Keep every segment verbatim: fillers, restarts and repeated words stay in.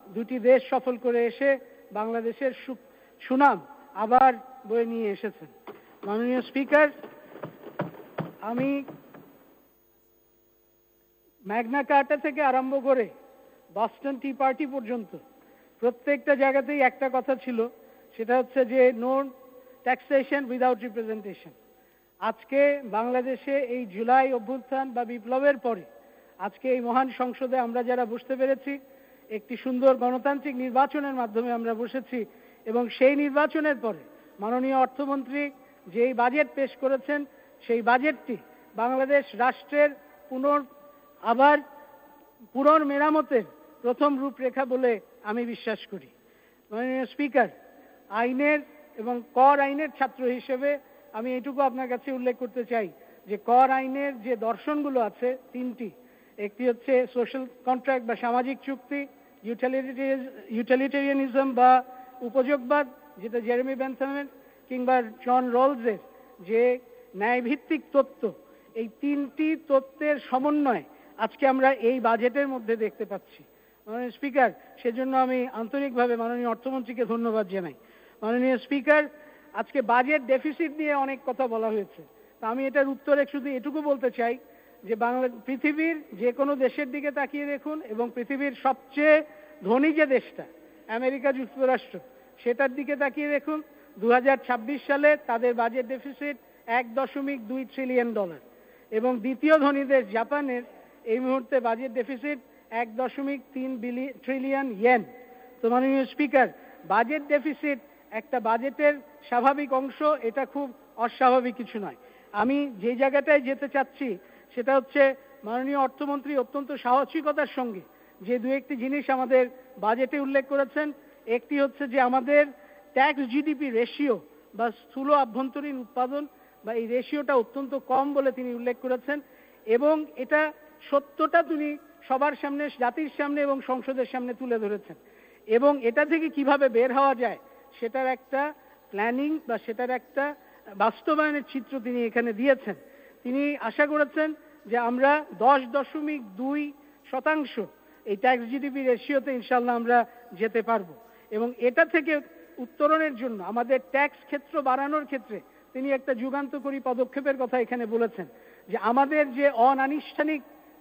দুটি দেশ সফল করে এসে বাংলাদেশের সুনাম আবার বয়ে নিয়ে এসেছেন। মাননীয় স্পিকার, আমি ম্যাগনা কার্টা থেকে আরম্ভ করে বস্টন টি পার্টি পর্যন্ত প্রত্যেকটা জায়গাতেই একটা কথা ছিল, সেটা হচ্ছে যে নো ট্যাক্সেশন উইদাউট রিপ্রেজেন্টেশন। আজকে বাংলাদেশে এই জুলাই অভ্যুত্থান বা বিপ্লবের পরে আজকে এই মহান সংসদে আমরা যারা বসতে পেরেছি, একটি সুন্দর গণতান্ত্রিক নির্বাচনের মাধ্যমে আমরা বসেছি এবং সেই নির্বাচনের পরে মাননীয় অর্থমন্ত্রী যেই বাজেট পেশ করেছেন, সেই বাজেটটি বাংলাদেশ রাষ্ট্রের পুনর আবার পুনর মেরামতের প্রথম রূপরেখা বলে আমি বিশ্বাস করি। মাননীয় স্পিকার, আইনের এবং কর আইনের ছাত্র হিসেবে আমি এটুকু আপনার কাছে উল্লেখ করতে চাই যে কর আইনের যে দর্শনগুলো আছে তিনটি, একটি হচ্ছে সোশ্যাল কন্ট্রাক্ট বা সামাজিক চুক্তি, ইউটিলিটেরিয়ানিজম বা উপযোগবাদ যেটা জেরেমি বেন্থামের কিংবা জন রলসের যে ন্যায়ভিত্তিক তত্ত্ব, এই তিনটি তত্ত্বের সমন্বয় আজকে আমরা এই বাজেটের মধ্যে দেখতে পাচ্ছি। মাননীয় স্পিকার, সেজন্য আমি আন্তরিকভাবে মাননীয় অর্থমন্ত্রীকে ধন্যবাদ জানাই। মাননীয় স্পিকার, আজকে বাজেট ডেফিসিট নিয়ে অনেক কথা বলা হয়েছে, তা আমি এটার উত্তরে শুধু এটুকু বলতে চাই যে বাংলা পৃথিবীর যে কোনো দেশের দিকে তাকিয়ে দেখুন এবং পৃথিবীর সবচেয়ে ধনী যে দেশটা আমেরিকা যুক্তরাষ্ট্র, সেটার দিকে তাকিয়ে দেখুন। দু হাজার ছাব্বিশ সালে তাদের বাজেট ডেফিসিট এক দশমিক দুই ট্রিলিয়ন ডলার এবং দ্বিতীয় ধনী দেশ জাপানের এই মুহূর্তে বাজেট ডেফিসিট এক দশমিক তিন বিলিয়ন ট্রিলিয়ন ইয়েন। তো মাননীয় স্পিকার, বাজেট ডেফিসিট একটা বাজেটের স্বাভাবিক অংশ, এটা খুব অস্বাভাবিক কিছু নয়। আমি যে জায়গাটায় যেতে চাচ্ছি সেটা হচ্ছে মাননীয় অর্থমন্ত্রী অত্যন্ত সাহসিকতার সঙ্গে যে দু একটি জিনিস আমাদের বাজেটে উল্লেখ করেছেন। একটি হচ্ছে যে আমাদের ট্যাক্স জিডিপি রেশিও বা স্থূল আভ্যন্তরীণ উৎপাদন বা এই রেশিওটা অত্যন্ত কম বলে তিনি উল্লেখ করেছেন এবং এটা সত্যটা তিনি সবার সামনে, জাতির সামনে এবং সংসদের সামনে তুলে ধরেছেন এবং এটা থেকে কিভাবে বের হওয়া যায় সেটার একটা প্ল্যানিং বা সেটার একটা বাস্তবায়নের চিত্র তিনি এখানে দিয়েছেন। তিনি আশা করেছেন যে আমরা দশ দশমিক দুই শতাংশ এই ট্যাক্স জিডিপি রেশিওতে ইনশাল্লাহ আমরা যেতে পারবো এবং এটা থেকে উত্তরণের জন্য আমাদের ট্যাক্স ক্ষেত্র বাড়ানোর ক্ষেত্রে তিনি একটা যুগান্তকারী পদক্ষেপের কথা এখানে বলেছেন যে আমাদের যে অনানুষ্ঠানিক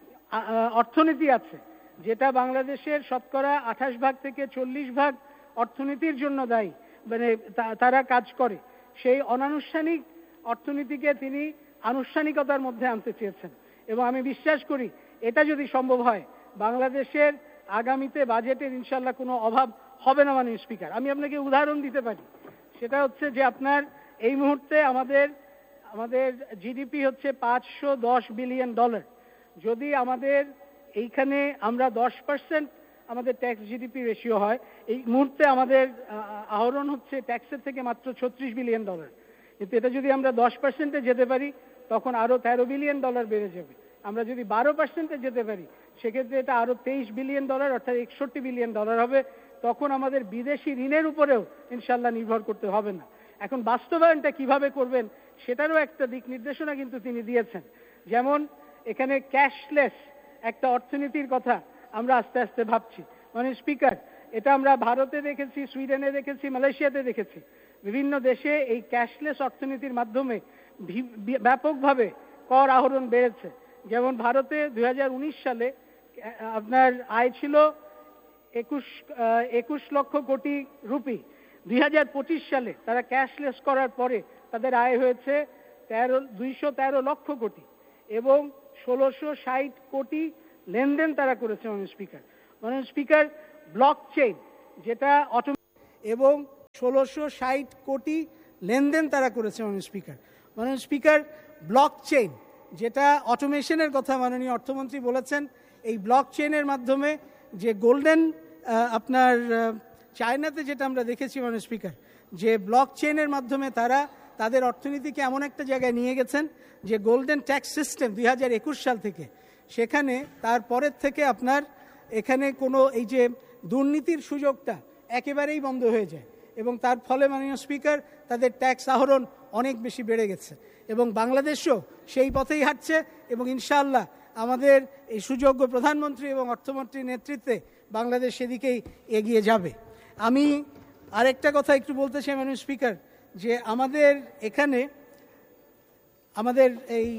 অর্থনীতি আছে, যেটা বাংলাদেশের শতকরা আঠাশ ভাগ থেকে চল্লিশ ভাগ অর্থনীতির জন্য দায়ী, মানে তারা কাজ করে, সেই অনানুষ্ঠানিক অর্থনীতিকে তিনি আনুষ্ঠানিকতার মধ্যে আনতে চেয়েছেন এবং আমি বিশ্বাস করি এটা যদি সম্ভব হয় বাংলাদেশের আগামীতে বাজেটের ইনশাল্লাহ কোনো অভাব হবে না। মাননীয় স্পিকার, আমি আপনাকে উদাহরণ দিতে পারি, সেটা হচ্ছে যে আপনার এই মুহূর্তে আমাদের আমাদের জিডিপি হচ্ছে পাঁচশো দশ বিলিয়ন ডলার। যদি আমাদের এইখানে আমরা দশ পার্সেন্ট আমাদের ট্যাক্স জিডিপি রেশিও হয়, এই মুহূর্তে আমাদের আহরণ হচ্ছে ট্যাক্সের থেকে মাত্র ছত্রিশ বিলিয়ন ডলার, কিন্তু এটা যদি আমরা দশ পার্সেন্টে যেতে পারি তখন আরো তেরো বিলিয়ন ডলার বেড়ে যাবে। আমরা যদি বারো পার্সেন্টে যেতে পারি সেক্ষেত্রে এটা আরো তেইশ বিলিয়ন ডলার অর্থাৎ একষট্টি বিলিয়ন ডলার হবে। তখন আমাদের বিদেশি ঋণের উপরেও ইনশাল্লাহ নির্ভর করতে হবে না। এখন বাস্তবায়নটা কিভাবে করবেন সেটারও একটা দিক নির্দেশনা কিন্তু তিনি দিয়েছেন। যেমন এখানে ক্যাশলেস একটা অর্থনীতির কথা আমরা আস্তে আস্তে ভাবছি। মানে স্পিকার, এটা আমরা ভারতে দেখেছি, সুইডেনে দেখেছি, মালয়েশিয়াতে দেখেছি, বিভিন্ন দেশে এই ক্যাশলেস অর্থনীতির মাধ্যমে ব্যাপকভাবে কর আহরণ বেড়েছে। যেমন ভারতে দুই হাজার উনিশ সালে আপনার আয় ছিল একুশ একুশ লক্ষ কোটি রুপি, দুই হাজার পঁচিশ সালে তারা ক্যাশলেস করার পরে তাদের আয় হয়েছে তেরো দুইশো তেরো লক্ষ কোটি এবং ষোলোশো ষাট কোটি লেনদেন তারা করেছে। মাননীয় স্পিকার, মাননীয় স্পিকার, ব্লক চেইন যেটা অটো এবং ষোলোশো ষাট কোটি লেনদেন তারা করেছে। মাননীয় স্পিকার, মাননীয় স্পিকার, ব্লক চেইন যেটা অটোমেশনের কথা মাননীয় অর্থমন্ত্রী বলেছেন, এই ব্লক চেইনের মাধ্যমে যে গোল্ডেন আপনার চায়নাতে যেটা আমরা দেখেছি মাননীয় স্পিকার, যে ব্লক চেইনের মাধ্যমে তারা তাদের অর্থনীতিকে এমন একটা জায়গায় নিয়ে গেছেন যে গোল্ডেন ট্যাক্স সিস্টেম দুই হাজার একুশ সাল থেকে সেখানে তারপরের থেকে আপনার এখানে কোনো এই যে দুর্নীতির সুযোগটা একেবারেই বন্ধ হয়ে যায় এবং তার ফলে মাননীয় স্পিকার তাদের ট্যাক্স আহরণ অনেক বেশি বেড়ে গেছে এবং বাংলাদেশও সেই পথেই হাঁটছে এবং ইনশাআল্লাহ আমাদের এই সুযোগ্য প্রধানমন্ত্রী এবং অর্থমন্ত্রীর নেতৃত্বে বাংলাদেশ সেদিকেই এগিয়ে যাবে। আমি আরেকটা কথা একটু বলতে চাই মাননীয় স্পিকার, যে আমাদের এখানে আমাদের এই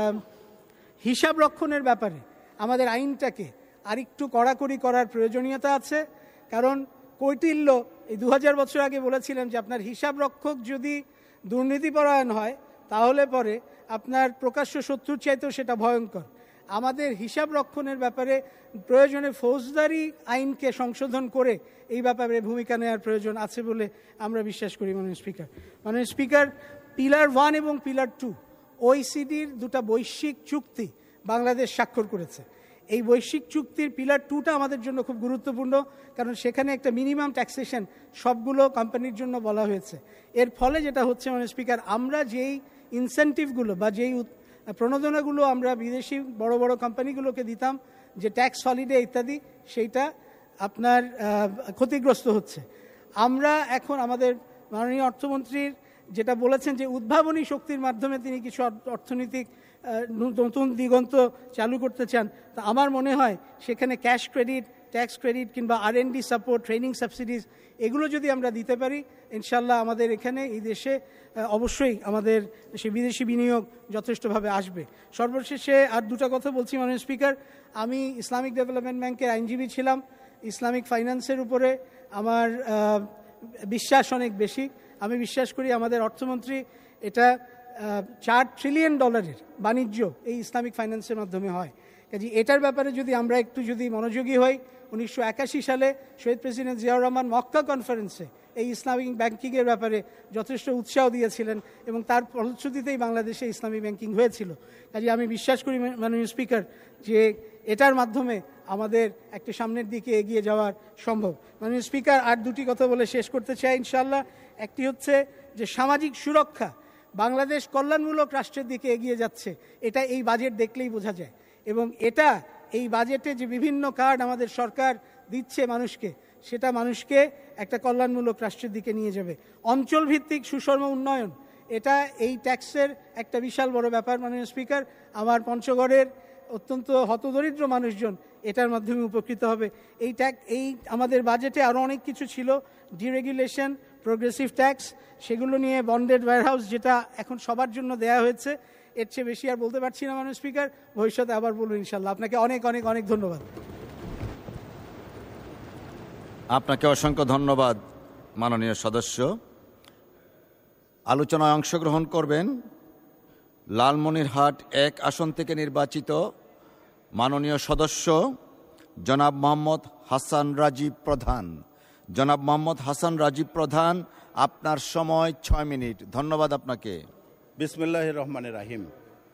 হিসাব রক্ষণের ব্যাপারে আমাদের আইনটাকে আরেকটু কড়াকড়ি করার প্রয়োজনীয়তা আছে। কারণ কৌটিল্য এই দু হাজার বছর আগে বলেছিলেন যে আপনার হিসাব রক্ষক যদি দুর্নীতিপরায়ণ হয় তাহলে পরে আপনার প্রকাশ্য শত্রুর চাইতেও সেটা ভয়ঙ্কর। আমাদের হিসাব রক্ষণের ব্যাপারে প্রয়োজনে ফৌজদারি আইনকে সংশোধন করে এই ব্যাপারে ভূমিকা নেওয়ার প্রয়োজন আছে বলে আমরা বিশ্বাস করি মাননীয় স্পিকার। মাননীয় স্পিকার, পিলার ওয়ান এবং পিলার টু ওইসিডির দুটা বৈশ্বিক চুক্তি বাংলাদেশ স্বাক্ষর করেছে। এই বৈশ্বিক চুক্তির পিলার টুটা আমাদের জন্য খুব গুরুত্বপূর্ণ, কারণ সেখানে একটা মিনিমাম ট্যাক্সেশন সবগুলো কোম্পানির জন্য বলা হয়েছে। এর ফলে যেটা হচ্ছে মাননীয় স্পিকার, আমরা যেই ইনসেন্টিভগুলো বা যেই প্রণোদনাগুলো আমরা বিদেশি বড় বড় কোম্পানিগুলোকে দিতাম, যে ট্যাক্স হলিডে ইত্যাদি, সেইটা আপনার ক্ষতিগ্রস্ত হচ্ছে। আমরা এখন আমাদের মাননীয় অর্থমন্ত্রীর যেটা বলেছেন যে উদ্ভাবনী শক্তির মাধ্যমে তিনি কিছু অর্থনৈতিক নতুন দিগন্ত চালু করতে চান, তা আমার মনে হয় সেখানে ক্যাশ ক্রেডিট, ট্যাক্স ক্রেডিট কিংবা আর N D support, training subsidies, এগুলো যদি আমরা দিতে পারি, ইনশাল্লাহ আমাদের এখানে এই দেশে অবশ্যই আমাদের সে বিদেশি বিনিয়োগ যথেষ্টভাবে আসবে। সর্বশেষে আর দুটো কথা বলছি মাননীয় স্পিকার। আমি ইসলামিক ডেভেলপমেন্ট ব্যাংকের আইনজীবী ছিলাম। ইসলামিক ফাইন্যান্সের উপরে আমার বিশ্বাস অনেক বেশি। আমি বিশ্বাস করি আমাদের অর্থমন্ত্রী এটা চার ট্রিলিয়ন ডলারের বাণিজ্য এই ইসলামিক ফাইন্যান্সের মাধ্যমে হয়। কাজে এটার ব্যাপারে যদি আমরা একটু যদি মনোযোগী হই, উনিশশো একাশি সালে শহীদ প্রেসিডেন্ট জিয়াউর রহমান মক্কা কনফারেন্সে এই ইসলামিক ব্যাংকিংয়ের ব্যাপারে যথেষ্ট উৎসাহ দিয়েছিলেন এবং তার ফলশ্রুতিতেই বাংলাদেশে ইসলামিক ব্যাংকিং হয়েছিল। কাজে আমি বিশ্বাস করি মাননীয় স্পিকার যে এটার মাধ্যমে আমাদের একটা সামনের দিকে এগিয়ে যাওয়ার সম্ভব। মাননীয় স্পিকার, আর দুটি কথা বলে শেষ করতে চাই ইনশাআল্লাহ। একটি হচ্ছে যে সামাজিক সুরক্ষা, বাংলাদেশ কল্যাণমূলক রাষ্ট্রের দিকে এগিয়ে যাচ্ছে, এটা এই বাজেট দেখলেই বোঝা যায়। এবং এটা এই বাজেটে যে বিভিন্ন কার্ড আমাদের সরকার দিচ্ছে মানুষকে, সেটা মানুষকে একটা কল্যাণমূলক রাষ্ট্রের দিকে নিয়ে যাবে। অঞ্চলভিত্তিক সুষম উন্নয়ন, এটা এই ট্যাক্সের একটা বিশাল বড় ব্যাপার মাননীয় স্পিকার। আমার পঞ্চগড়ের অত্যন্ত হতদরিদ্র মানুষজন এটার মাধ্যমে উপকৃত হবে। এই ট্যাক্স এই আমাদের বাজেটে আরও অনেক কিছু ছিল, ডিরেগুলেশন, প্রোগ্রেসিভ ট্যাক্স, সেগুলো নিয়ে বন্ডেড ওয়্যারহাউস যেটা এখন সবার জন্য দেয়া হয়েছে। এর চেয়ে বেশি আর বলতে পারছি না মাননীয় স্পিকার, ভবিষ্যতে আবার বলুন ইনশাল্লাহ। আপনাকে অনেক অনেক অনেক ধন্যবাদ। আপনাকে অসংখ্য ধন্যবাদ মাননীয় সদস্য। আলোচনায় অংশগ্রহণ করবেন লালমনিরহাট এক আসন থেকে নির্বাচিত মাননীয় সদস্য জনাব মোহাম্মদ হাসান রাজীব প্রধান। জনাব মোহাম্মদ হাসান রাজীব প্রধান, আপনার সময় ছয় মিনিট। ধন্যবাদ আপনাকে। বিসমিল্লাহির রহমানির রহিম।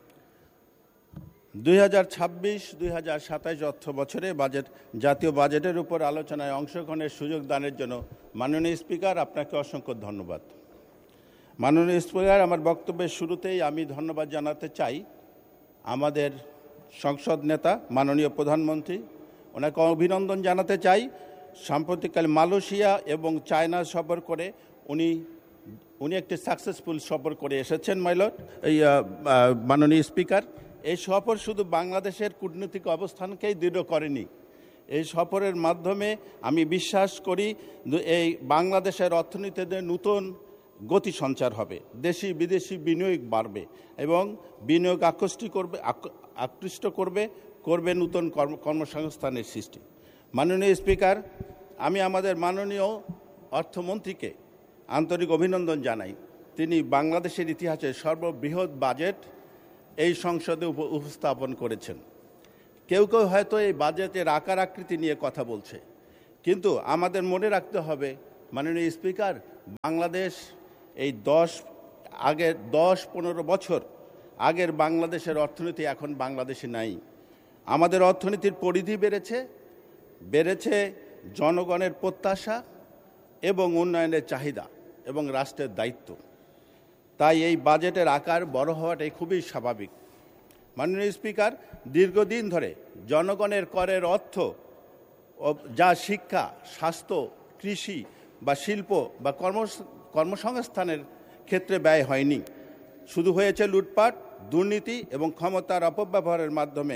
দুই হাজার ছাব্বিশ দুই হাজার সাতাইশ অর্থ বছরে বাজেট জাতীয় বাজেটের উপর আলোচনায় অংশগ্রহণের সুযোগ দানের জন্য মাননীয় স্পিকার, আপনাকে অসংখ্য ধন্যবাদ। মাননীয় স্পিকার, আমার বক্তব্যের শুরুতেই আমি ধন্যবাদ জানাতে চাই আমাদের সংসদ নেতা মাননীয় প্রধানমন্ত্রী, ওনাকে অভিনন্দন জানাতে চাই। সাম্প্রতিককালে মালয়েশিয়া এবং চায়না সফর করে উনি উনি একটি সাকসেসফুল সফর করে এসেছেন মাইলট এই মাননীয় স্পিকার। এই সফর শুধু বাংলাদেশের কূটনৈতিক অবস্থানকেই দৃঢ় করেনি, এই সফরের মাধ্যমে আমি বিশ্বাস করি এই বাংলাদেশের অর্থনীতিতে নতুন গতি সঞ্চার হবে, দেশি বিদেশি বিনিয়োগ বাড়বে এবং বিনিয়োগ আকৃষ্ট করবে আকৃষ্ট করবে করবে নতুন কর্ম কর্মসংস্থানের সৃষ্টি। মাননীয় স্পিকার, আমি আমাদের মাননীয় অর্থমন্ত্রীকে আন্তরিক অভিনন্দন জানাই। তিনি বাংলাদেশের ইতিহাসে সর্ববৃহৎ বাজেট এই সংসদে উপস্থাপন করেছেন। কেউ কেউ হয়তো এই বাজেটের আকার আকৃতি নিয়ে কথা বলছে, কিন্তু আমাদের মনে রাখতে হবে মাননীয় স্পিকার, বাংলাদেশ এই দশ আগের দশ পনেরো বছর আগের বাংলাদেশের অর্থনীতি এখন বাংলাদেশে নাই। আমাদের অর্থনীতির পরিধি বেড়েছে, বেড়েছে জনগণের প্রত্যাশা এবং উন্নয়নের চাহিদা এবং রাষ্ট্রের দায়িত্ব। তাই এই বাজেটের আকার বড় হওয়াটাই খুবই স্বাভাবিক। মাননীয় স্পিকার, দীর্ঘদিন ধরে জনগণের করের অর্থ যা শিক্ষা, স্বাস্থ্য, কৃষি বা শিল্প বা কর্ম কর্মসংস্থানের ক্ষেত্রে ব্যয় হয়নি, শুধু হয়েছে লুটপাট, দুর্নীতি এবং ক্ষমতার অপব্যবহারের মাধ্যমে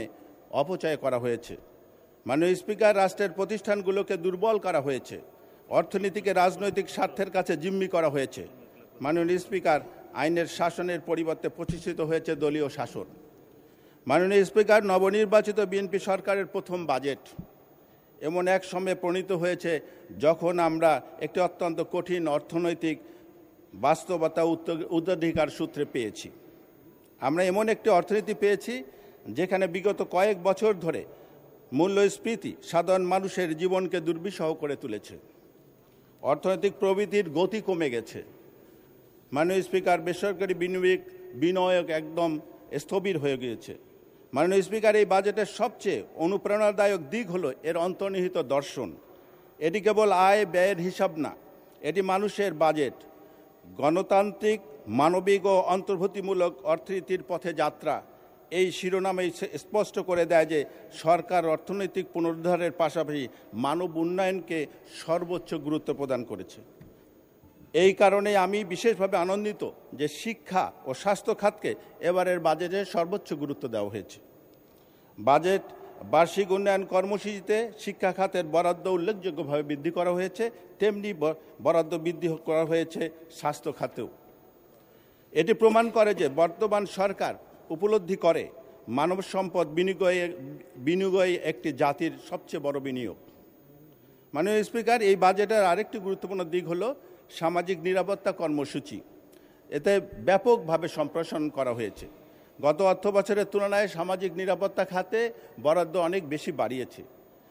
অপচয় করা হয়েছে। মাননীয় স্পিকার, রাষ্ট্রের প্রতিষ্ঠানগুলোকে দুর্বল করা হয়েছে, অর্থনীতিকে রাজনৈতিক স্বার্থের কাছে জিম্মি করা হয়েছে। মাননীয় স্পিকার, আইনের শাসনের পরিবর্তে প্রতিষ্ঠিত হয়েছে দলীয় শাসন। মাননীয় স্পিকার, নবনির্বাচিত বিএনপি সরকারের প্রথম বাজেট এমন এক সময়ে প্রণীত হয়েছে যখন আমরা একটি অত্যন্ত কঠিন অর্থনৈতিক বাস্তবতা উত্তরাধিকার সূত্রে পেয়েছি। আমরা এমন একটি অর্থনীতি পেয়েছি যেখানে বিগত কয়েক বছর ধরে মূল্যস্ফীতি সাধারণ মানুষের জীবনকে দুর্বিষহ করে তুলেছে। অর্থনৈতিক প্রবৃদ্ধির গতি কমে গেছে। মাননীয় স্পিকার, বেসরকারি বিনিয়োগ বিনিয়োগ একদম স্থবির হয়ে গিয়েছে। মাননীয় স্পিকার, এই বাজেটের সবচেয়ে অনুপ্রেরণাদায়ক দিক হলো এর অন্তর্নিহিত দর্শন। এটি কেবল আয় ব্যয়ের হিসাব না, এটি মানুষের বাজেট। গণতান্ত্রিক, মানবিক ও অন্তর্ভুক্তিমূলক অর্থনীতির পথে যাত্রা এই শিরোনামে স্পষ্ট করে দেয় যে সরকার অর্থনৈতিক পুনরুদ্ধারের পাশাপাশি মানব উন্নয়নকে সর্বোচ্চ গুরুত্ব প্রদান করেছে। এই কারণে আমি বিশেষভাবে আনন্দিত যে শিক্ষা ও স্বাস্থ্য খাতকে এবারের বাজেটে সর্বোচ্চ গুরুত্ব দেওয়া হয়েছে। বাজেট বার্ষিক উন্নয়ন কর্মসূচিতে শিক্ষা খাতের বরাদ্দ উল্লেখযোগ্যভাবে বৃদ্ধি করা হয়েছে, তেমনি বরাদ্দ বৃদ্ধি করা হয়েছে স্বাস্থ্য খাতেও। এটি প্রমাণ করে যে বর্তমান সরকার উপলব্ধি করে মানব সম্পদ বিনিয়োগে বিনিয়োগই একটি জাতির সবচেয়ে বড় বিনিয়োগ। মাননীয় স্পিকার, এই বাজেটের আরেকটি গুরুত্বপূর্ণ দিক হলো সামাজিক নিরাপত্তা কর্মসূচি। এতে ব্যাপকভাবে সম্প্রসারণ করা হয়েছে। গত অর্থ বছরের তুলনায় সামাজিক নিরাপত্তা খাতে বরাদ্দ অনেক বেশি বাড়িয়েছে।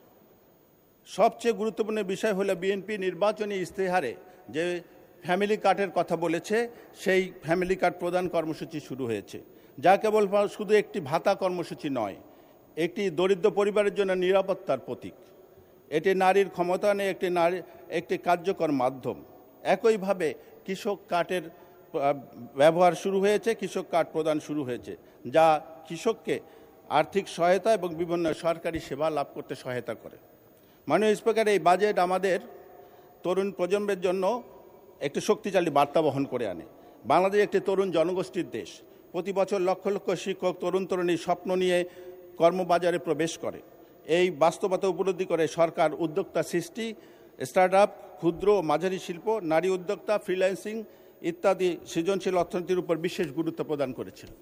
সবচেয়ে গুরুত্বপূর্ণ বিষয় হলো বিএনপি নির্বাচনী ইশতেহারে যে ফ্যামিলি কার্ডের কথা বলেছে, সেই ফ্যামিলি কার্ড প্রদান কর্মসূচি শুরু হয়েছে, যা কেবল শুধু একটি ভাতা কর্মসূচি নয়, একটি দরিদ্র পরিবারের জন্য নিরাপত্তার প্রতীক। এটি নারীর ক্ষমতায়নে একটি নারী একটি কার্যকর মাধ্যম। একইভাবে কৃষক কার্ডের ব্যবহার শুরু হয়েছে, কৃষক কার্ড প্রদান শুরু হয়েছে, যা কৃষককে আর্থিক সহায়তা এবং বিভিন্ন সরকারি সেবা লাভ করতে সহায়তা করে। মাননীয় স্পিকার, এই বাজেট আমাদের তরুণ প্রজন্মের জন্য একটি শক্তিশালী বার্তা বহন করে আনে। বাংলাদেশ একটি তরুণ জনগোষ্ঠীর দেশ। প্রতি বছর লক্ষ লক্ষ শিক্ষক তরুণ তরুণীর স্বপ্ন নিয়ে কর্মবাজারে প্রবেশ করে। এই বাস্তবতা উপলব্ধি করে সরকার উদ্যোক্তা সৃষ্টি, স্টার্ট আপ, ক্ষুদ্র ও মাঝারি শিল্প, নারী উদ্যোক্তা, ফ্রিল্যান্সিং ইত্যাদি সৃজনশীল অর্থনীতির উপর বিশেষ গুরুত্ব প্রদান করেছিল।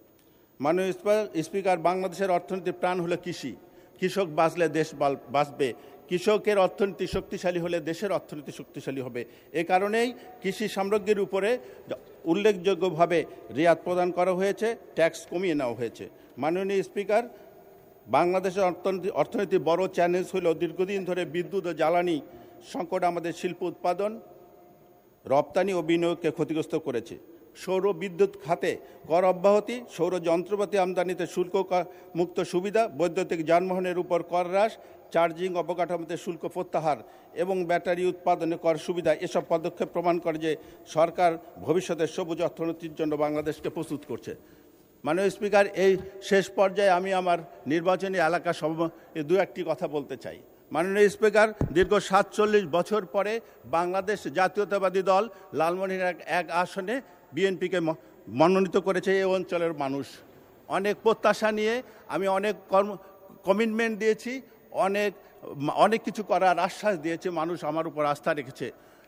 মাননীয় স্পিকার, বাংলাদেশের অর্থনীতির প্রাণ হলো কৃষি। কৃষক বাঁচলে দেশ বাঁচবে। কৃষকের অর্থনীতি শক্তিশালী হলে দেশের অর্থনীতি শক্তিশালী হবে। এ কারণেই কৃষি সামগ্রীর উপরে উল্লেখযোগ্যভাবে রিয়াত প্রদান করা হয়েছে, ট্যাক্স কমিয়ে নেওয়া হয়েছে। মাননীয় স্পিকার, বাংলাদেশের অর্থনীতি অর্থনীতির বড় চ্যালেঞ্জ হল দীর্ঘদিন ধরে বিদ্যুৎ ও জ্বালানি সংকট আমাদের শিল্প উৎপাদন, রপ্তানি ও বিনিয়োগকে ক্ষতিগ্রস্ত করেছে। সৌর বিদ্যুৎ খাতে কর অব্যাহতি, সৌর যন্ত্রপাতি আমদানিতে শুল্ক মুক্ত সুবিধা, বৈদ্যুতিক যানবাহনের উপর কর হ্রাস, চার্জিং অবকাঠামোতে শুল্ক প্রত্যাহার এবং ব্যাটারি উৎপাদনে কর সুবিধা, এসব পদক্ষেপ প্রমাণ করে যে সরকার ভবিষ্যতের সবুজ অর্থনীতির জন্য বাংলাদেশকে প্রস্তুত করছে। মাননীয় স্পিকার, এই শেষ পর্যায়ে আমি আমার নির্বাচনী এলাকা সব দু একটি কথা বলতে চাই। মাননীয় স্পিকার, দীর্ঘ সাতচল্লিশ বছর পরে বাংলাদেশ জাতীয়তাবাদী দল লালমনিরহাট এক আসনে বিএনপিকে মনোনীত করেছে। এই অঞ্চলের মানুষ অনেক প্রত্যাশা নিয়ে, আমি অনেক কর্ম কমিটমেন্ট দিয়েছি, অনেক অনেক কিছু করার আশ্বাস দিয়েছে। মানুষ আমার উপর আস্থা রেখেছে।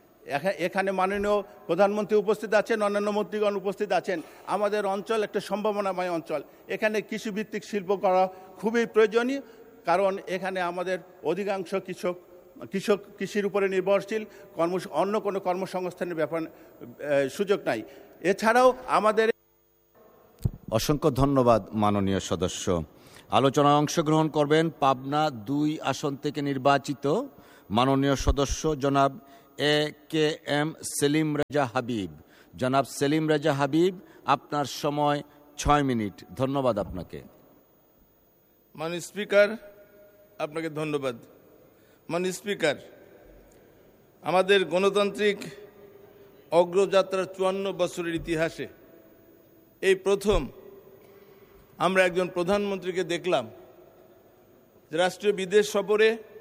এখানে মাননীয় প্রধানমন্ত্রী উপস্থিত আছেন, অন্যান্য মন্ত্রীগণ উপস্থিত আছেন। আমাদের অঞ্চল একটা সম্ভাবনাময় অঞ্চল। এখানে কৃষিভিত্তিক শিল্প করা খুবই প্রয়োজনীয়, কারণ এখানে আমাদের অধিকাংশ কৃষক কৃষক কৃষির উপরে নির্ভরশীল, কর্ম অন্য কোনো কর্মসংস্থানের ব্যাপার সুযোগ নাই। এছাড়াও আমাদের অসংখ্য ধন্যবাদ মাননীয় সদস্য। আলোচনায় অংশগ্রহণ করবেন পাবনা দুই আসন থেকে নির্বাচিত মাননীয় সদস্য জনাব এ কে এম সেলিম রেজা হাবিব। জনাব সেলিম রেজা হাবিব, আপনার সময় ছয় মিনিট। ধন্যবাদ আপনাকে। মাননীয় স্পিকার, আপনাকে ধন্যবাদ। মাননীয় স্পিকার, আমাদের গণতান্ত্রিক অগ্রযাত্রার চুয়ান্ন বছরের ইতিহাসে এই প্রথম আমরা একজন প্রধানমন্ত্রীকে দেখলাম যে রাষ্ট্রীয় বিদেশ সফরে